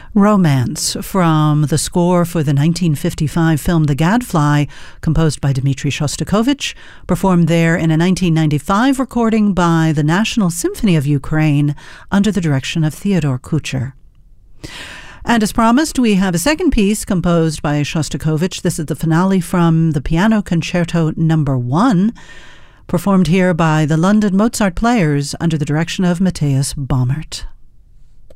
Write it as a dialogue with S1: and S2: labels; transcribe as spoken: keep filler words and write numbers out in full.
S1: Romance from the score for the nineteen fifty-five film The Gadfly, composed by Dmitri Shostakovich, performed there in a nineteen ninety-five recording by the National Symphony of Ukraine under the direction of Theodore Kucher. And as promised, we have a second piece composed by Shostakovich. This is the finale from the Piano Concerto Number One, performed here by the London Mozart Players under the direction of Matthias Baumert.